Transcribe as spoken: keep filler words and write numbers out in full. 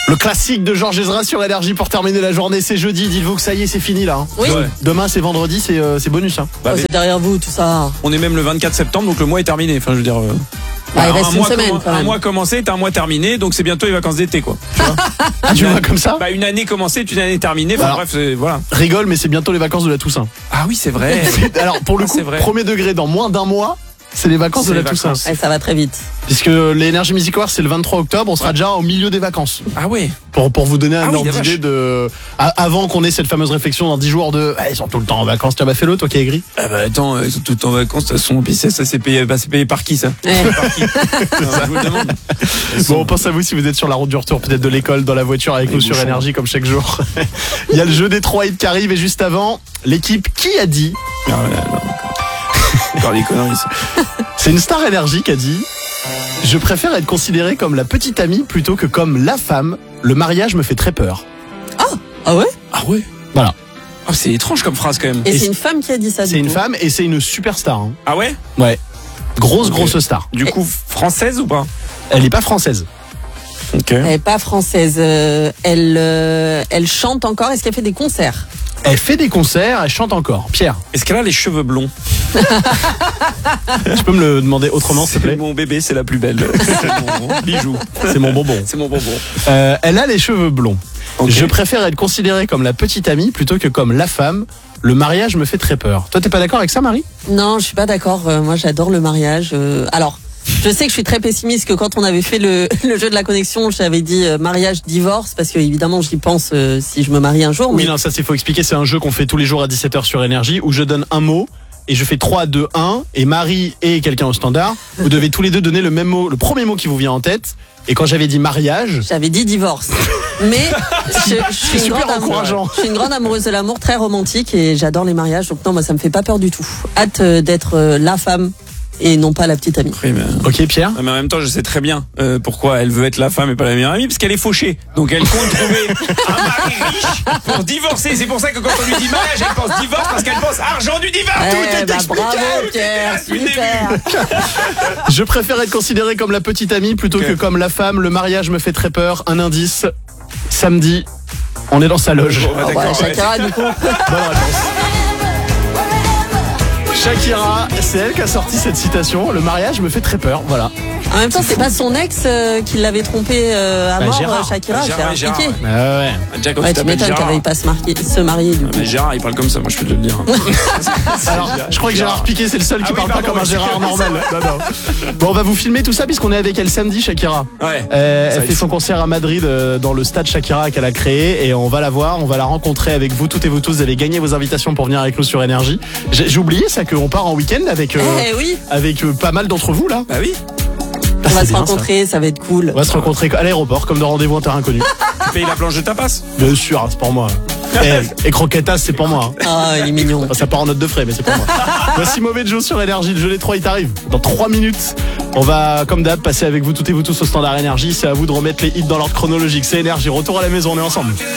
Le classique de Georges Ezra sur Énergie pour terminer la journée, c'est jeudi, dites-vous que ça y est, c'est fini là. Hein. Oui. Ouais. Demain c'est vendredi, c'est, euh, c'est bonus. Hein. Bah, oh, c'est derrière vous tout ça. On est même le vingt-quatre septembre, donc le mois est terminé. Enfin, je veux dire. Euh... Bah, il un reste une mois semaine commen- quand même. Un mois commencé, t'as un mois terminé, donc c'est bientôt les vacances d'été, quoi. Tu vois Ah, tu le vois comme ça? Bah, une année commencée, une année terminée. Enfin, Alors, bref, c'est, voilà. Rigole, mais c'est bientôt les vacances de la Toussaint. Ah oui, c'est vrai. Alors pour le Ah, coup, c'est vrai. premier degré, dans moins d'un mois, c'est les vacances C'est de la les Toussaint. vacances. Ouais, ça va très vite. Puisque l'Energy Music Award c'est le vingt-trois octobre, on sera déjà au milieu des vacances. Ah ouais. Pour, pour vous donner un Ah oui, ordre la d'idée vache. de. a- Avant qu'on ait cette fameuse réflexion dans dix jours de. Ah, ils sont tout le temps en vacances, tu as fait le toi qui as gris. Ah bah attends, ils sont tout le temps en vacances, de toute façon, puis ça, ça c'est payé, bah, c'est payé par qui ça Ouais. Par qui Non, je vous le demande. Bon, on pense à vous si vous êtes sur la route du retour, peut-être de l'école, dans la voiture avec Les nous sur bouchons. Énergie comme chaque jour. Il y a le jeu des trois hits qui arrive et juste avant, l'équipe qui a dit. Ah, ouais, là, encore. Encore des conneries. ça. C'est une star Énergie qui a dit. Je préfère être considérée comme la petite amie plutôt que comme la femme. Le mariage me fait très peur. Ah ouais. Ah ouais. Voilà. Ah, c'est étrange comme phrase quand même. Et, Et c'est c'est- une femme qui a dit ça. du C'est une coup. femme et c'est une superstar. Hein. Ah ouais. Ouais. Grosse, Ok. grosse star. Du coup, française ou pas? Elle est pas française. Ok. Elle est pas française. euh, Elle, euh, elle chante encore. Est-ce qu'elle fait des concerts? Elle fait des concerts, elle chante encore. Pierre, Est-ce qu'elle a les cheveux blonds? tu peux me le demander autrement, s'il te C'est plaît? mon bébé, c'est la plus belle. C'est mon bijou. C'est mon bonbon. C'est mon bonbon. Euh, elle a les cheveux blonds. Ok. Je préfère être considérée comme la petite amie plutôt que comme la femme. Le mariage me fait très peur. Toi, t'es pas d'accord avec ça, Marie? Non, je suis pas d'accord. Euh, moi, j'adore le mariage. Euh, alors, je sais que je suis très pessimiste. Que quand on avait fait le, le jeu de la connexion, j'avais dit euh, mariage, divorce, parce que évidemment, j'y pense euh, si je me marie un jour. Oui, mais non, ça, c'est faut expliquer. C'est un jeu qu'on fait tous les jours à dix-sept heures sur Énergie où je donne un mot. Et je fais trois, deux, un, et Marie et quelqu'un au standard, vous devez tous les deux donner le même mot, le premier mot qui vous vient en tête. Et quand j'avais dit mariage, j'avais dit divorce. Mais je, je suis une super grande amoureuse- encourageant. je suis une grande amoureuse de l'amour, très romantique, et j'adore les mariages. Donc non, moi, ça me fait pas peur du tout. Hâte euh, d'être euh, la femme et non pas la petite amie. Oui, mais... ok Pierre? Ah, mais en même temps, je sais très bien euh, pourquoi elle veut être la femme et pas la meilleure amie, parce qu'elle est fauchée. Donc elle compte trouver un mari riche pour divorcer. C'est pour ça que quand on lui dit mariage, elle pense divorce, parce qu'elle pense argent du divorce. Eh, Tout est bah, expliqué. bravo Tout est Pierre, là depuis le super. début. Je préfère être considérée comme la petite amie plutôt Ok. que comme la femme. Le mariage me fait très peur. Un indice. Samedi, on est dans sa loge. Bon, bah, Ah, bah, d'accord, ouais. Shakira, du coup. Bonne réponse. Shakira, c'est elle qui a sorti cette citation. Le mariage me fait très peur. Voilà. En même temps, c'est pas son ex euh, qui l'avait trompé euh, à Bah, mort, Gérard. euh, Shakira, Gérard, Gérard Gérard, Piqué. ouais. Ah ouais. Déjà, quand Ouais, tu tu t'appelles m'étonnes Gérard. qu'elle veuille pas se, marier, se marier du coup. Mais Gérard, il parle comme ça, moi je peux te le dire. Alors, je crois que Gérard Piqué, c'est le seul qui Ah oui, parle pardon, pas comme un ouais, Gérard c'est normal. Non, non. Bon, on va vous filmer tout ça puisqu'on est avec elle samedi, Shakira. Ouais. Euh, Ça elle va fait être son concert à Madrid euh, dans le stade Shakira qu'elle a créé et on va la voir, on va la rencontrer avec vous toutes et vous tous. Vous allez gagner vos invitations pour venir avec nous sur Énergie. J'ai j'ai oublié ça qu'on part en week-end avec euh, Eh oui, avec euh, pas mal d'entre vous là. Bah oui. Ah, on va c'est se bien, rencontrer, ça. va être cool. ça. On va se rencontrer à l'aéroport comme de rendez-vous en terre inconnue. Tu payes la planche de tapas. Bien sûr, c'est pour moi. Et, et croquetas, c'est pour moi. hein. Ah, il est mignon. Enfin, ça part en note de frais, mais c'est pour moi. Voici Mauvais Joe sur Énergie. Le jeu des trois, il t'arrive dans trois minutes. On va, comme d'hab, passer avec vous toutes et vous tous au standard Énergie. C'est à vous de remettre les hits dans l'ordre chronologique. C'est Énergie. Retour à la maison, on est ensemble.